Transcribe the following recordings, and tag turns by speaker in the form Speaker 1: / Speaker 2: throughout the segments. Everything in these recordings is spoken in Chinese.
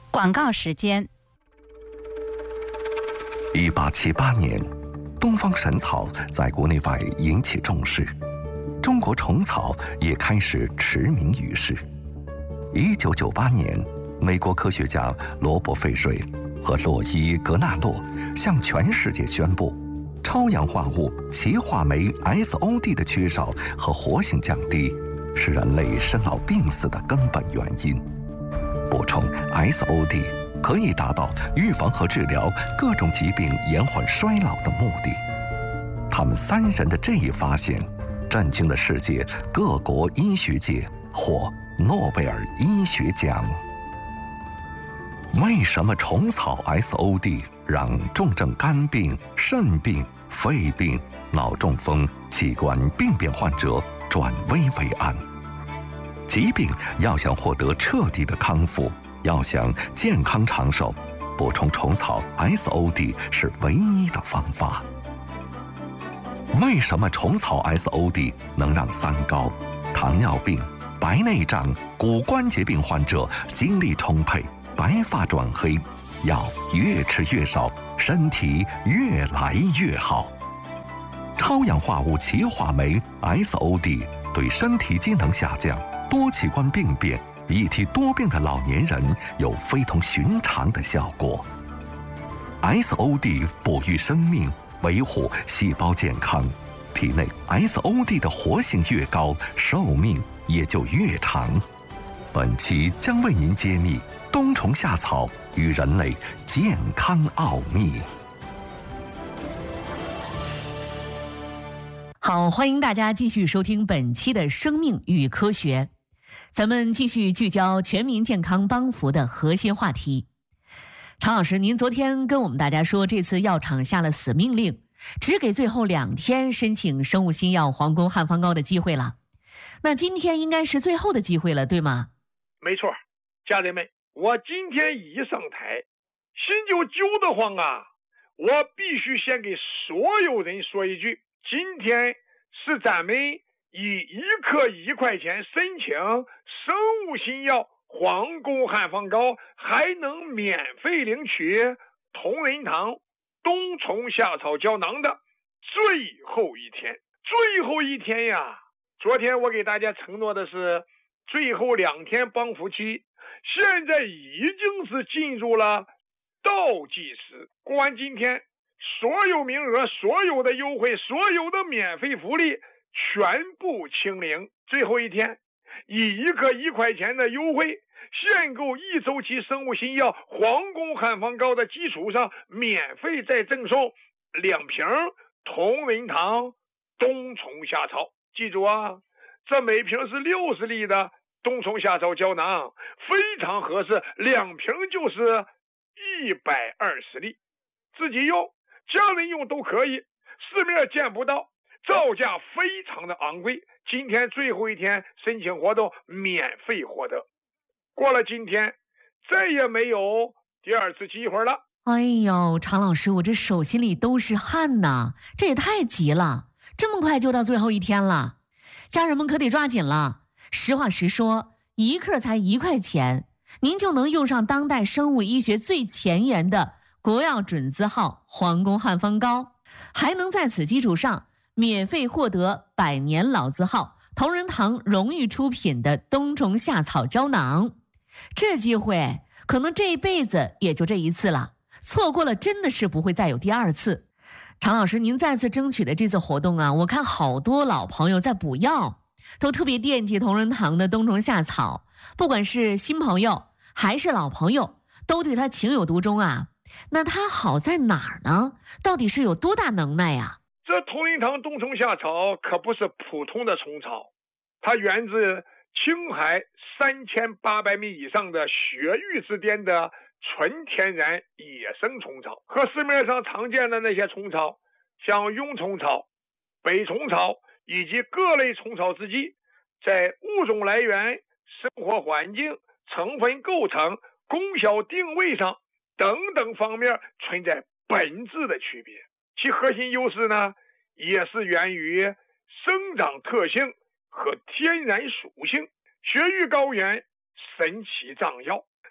Speaker 1: 广告时间。
Speaker 2: 1878年，东方神草在国内外引起重视，中国虫草也开始驰名于世。1998年，美国科学家罗伯·费瑞和洛伊·格纳洛向全世界宣布，超氧化物歧化酶 SOD 的缺少和活性降低是人类生老病死的根本原因。补充 SOD 可以达到预防和治疗各种疾病延缓衰老的目的。他们3人的这一发现震惊了世界各国医学界，获诺贝尔医学奖。为什么虫草 SOD 让重症肝病、肾病、肺病、脑中风、器官病变患者转危为安？疾病要想获得彻底的康复，要想健康长寿，补充虫草 SOD 是唯一的方法。为什么虫草 SOD 能让三高、糖尿病、白内障、骨关节病患者精力充沛、白发转黑，药越吃越少，身体越来越好？超氧化物歧化酶 SOD 对身体机能下降、多器官病变、一体多病的老年人有非同寻常的效果。SOD 哺育生命，维护细胞健康，体内 SOD 的活性越高，寿命也就越长。本期将为您揭秘冬虫夏草与人类健康奥秘。
Speaker 3: 好，欢迎大家继续收听本期的生命与科学，咱们继续聚焦全民健康帮扶的核心话题。常老师，您昨天跟我们大家说，这次药厂下了死命令，只给最后2天申请生物新药黄宫汉方膏的机会了。那今天应该是最后的机会了，对吗？
Speaker 4: 没错，家人们，我今天一上台，心就揪得慌啊！我必须先给所有人说一句，今天是咱们以1克1块钱申请生物新药黄宫汉方膏，还能免费领取同仁堂冬虫夏草胶囊的最后一天。最后一天呀！昨天我给大家承诺的是最后2天帮扶期，现在已经是进入了倒计时。过完今天，所有名额、所有的优惠、所有的免费福利全部清零。最后一天，以1克1块钱的优惠，限购1周期生物新药黄宫汉方膏的基础上，免费再赠送2瓶同仁堂冬虫夏草。记住啊，这每瓶是60粒的冬虫夏草胶囊，非常合适，2瓶就是120粒，自己用、家人用都可以，市面见不到，造价非常的昂贵。今天最后一天申请活动，免费获得。过了今天，再也没有第2次机会了。
Speaker 3: 哎呦，常老师，我这手心里都是汗呐，这也太急了，这么快就到最后一天了，家人们可得抓紧了。实话实说，1克才1块钱，您就能用上当代生物医学最前沿的国药准字号黄宫汉方膏，还能在此基础上免费获得百年老字号同仁堂荣誉出品的冬虫夏草胶囊。这机会可能这一辈子也就这一次了，错过了真的是不会再有第2次。常老师，您再次争取的这次活动啊，我看好多老朋友在补药，都特别惦记同仁堂的冬虫夏草，不管是新朋友还是老朋友，都对它情有独钟啊。那它好在哪儿呢？到底是有多大能耐呀？
Speaker 4: 这同仁堂冬虫夏草可不是普通的虫草，它源自青海3800米以上的雪域之巅的纯天然野生虫草，和市面上常见的那些虫草，像臃虫草、北虫草以及各类虫草之际，在物种来源、生活环境、成分构成、功效定位上等等方面存在本质的区别。其核心优势呢，也是源于生长特性和天然属性。雪域高原神奇藏药，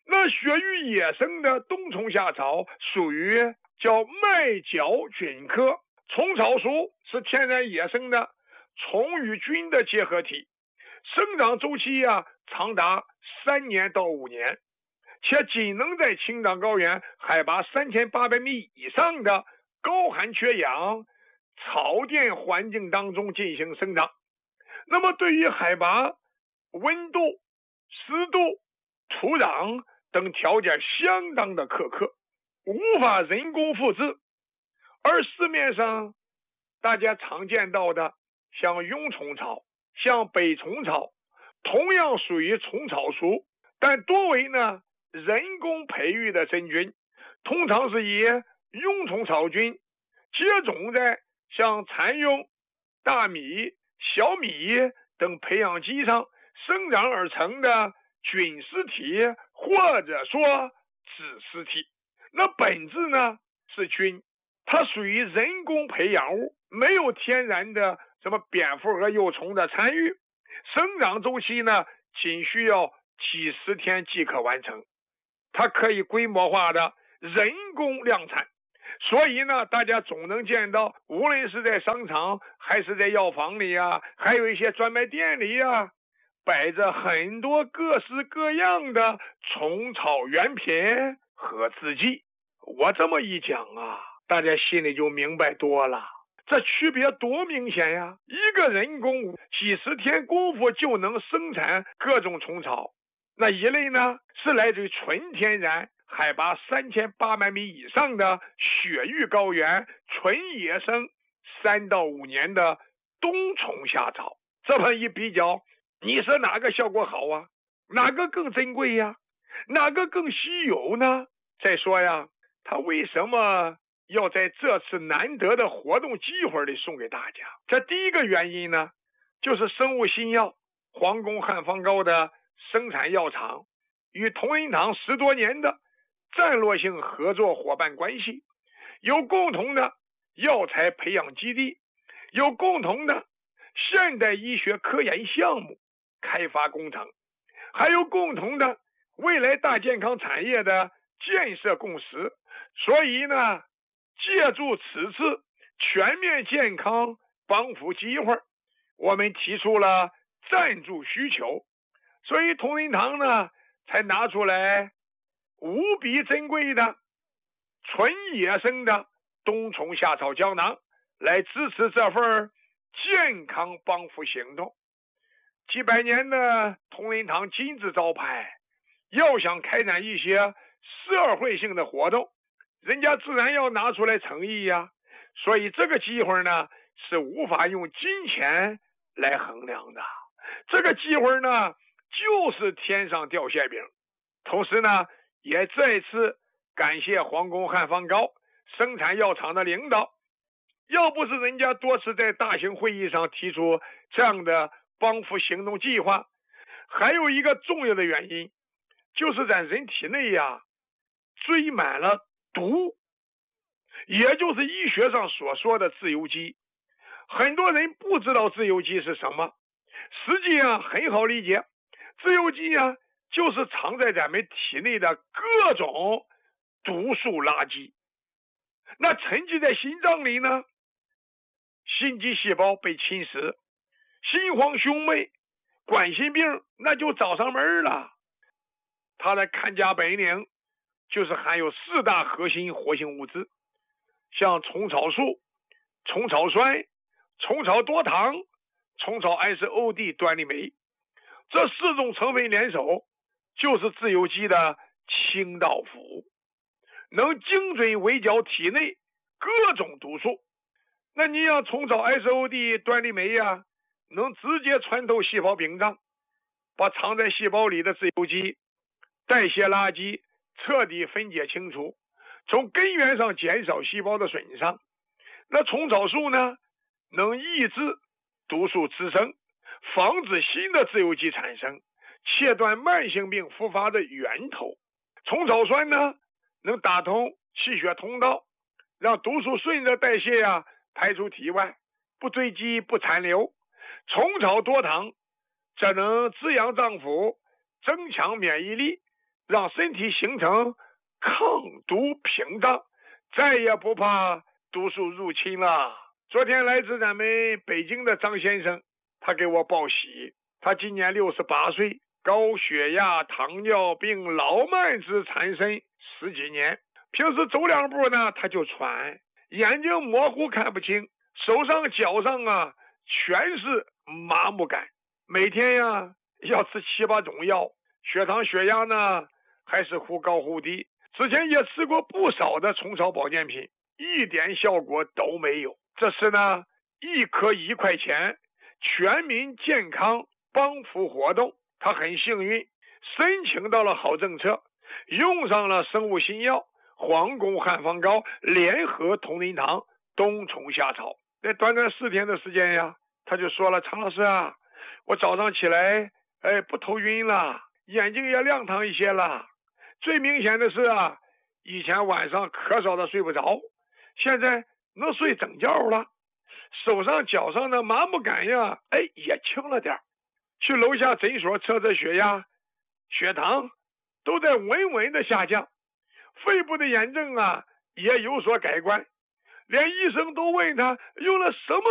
Speaker 4: 那血雨野生的冬虫夏草属于叫麦角菌科，虫草属是天然野生的虫与菌的结合体，生长周期长达3年到5年，且仅能在青藏高原海拔3800米以上的高寒缺氧草甸环境当中进行生长。那么对于海拔、温度、湿度、土壤等条件相当的苛刻，无法人工复制。而市面上大家常见到的像蛹虫草、像北虫草，同样属于虫草属，但多为人工培育的真菌，通常是以蛹虫草菌接种在像蚕蛹、大米、小米等培养基上生长而成的菌丝体，或者说子丝体。那本质是菌，它属于人工培养物，没有天然的什么蝙蝠和幼虫的参与，生长周期仅需要几十天即可完成，它可以规模化的人工量产。所以大家总能见到，无论是在商场还是在药房里还有一些专卖店里摆着很多各式各样的虫草原品和制剂。我这么一讲大家心里就明白多了，这区别多明显呀！一个人工几十天功夫就能生产各种虫草，那一类是来自于纯天然海拔3800米以上的雪域高原纯野生3到5年的冬虫夏草。这么一比较，你说哪个效果好哪个更珍贵哪个更稀有呢？再说它为什么要在这次难得的活动机会里送给大家？这第一个原因就是生物新药皇宫汉方膏的生产药厂与同仁堂10多年的战略性合作伙伴关系，有共同的药材培养基地，有共同的现代医学科研项目开发工程，还有共同的未来大健康产业的建设共识。所以借助此次全面健康帮扶机会，我们提出了赞助需求，所以同仁堂才拿出来无比珍贵的纯野生的冬虫夏草胶囊来支持这份健康帮扶行动。几百年的同仁堂金字招牌，要想开展一些社会性的活动，人家自然要拿出来诚意所以这个机会是无法用金钱来衡量的，这个机会就是天上掉馅饼。同时也再次感谢皇宫汉方膏生产药厂的领导，要不是人家多次在大型会议上提出这样的帮扶行动计划，还有一个重要的原因，就是在人体内追满了毒，也就是医学上所说的自由基。很多人不知道自由基是什么，实际上很好理解，自由基就是藏在咱们体内的各种毒素垃圾。那沉积在心脏里心肌细胞被侵蚀，心慌胸闷，冠心病那就找上门了。它的看家本领就是含有4大核心活性物质，像虫草素、虫草酸、虫草多糖、虫草 SOD 端粒酶，这4种成分联手就是自由基的清道夫，能精准围剿体内各种毒素。那你像虫草 SOD 端粒酶能直接穿透细胞屏障，把藏在细胞里的自由基代谢垃圾彻底分解清除，从根源上减少细胞的损伤。那虫草素能抑制毒素滋生，防止新的自由基产生，切断慢性病复发的源头。虫草酸能打通气血通道，让毒素顺着代谢排出体外，不堆积不残留。虫草多糖则能滋养脏腑，增强免疫力， 让身体形成抗毒屏障，再也不怕毒素入侵了。昨天来自咱们北京的张先生，他给我报喜，他今年68岁，高血压、糖尿病、老慢支缠身10几年，平时走2步呢他就喘，眼睛模糊看不清，手上脚上啊全是麻木感，每天呀要吃7、8种药，血糖血压呢还是忽高忽低，之前也吃过不少的虫草保健品，一点效果都没有。这是呢1颗1块钱全民健康帮扶活动，他很幸运申请到了好政策，用上了生物新药黄宫汉方膏联合同仁堂冬虫夏草。在短短4天的时间呀，他就说了，常老师啊，我早上起来不头晕了，眼睛也亮堂一些了，最明显的是啊，以前晚上可少的睡不着，现在能睡整觉了，手上脚上的麻木感呀也轻了点，去楼下诊所测测血压血糖都在稳稳的下降，肺部的炎症啊也有所改观，连医生都问他用了什么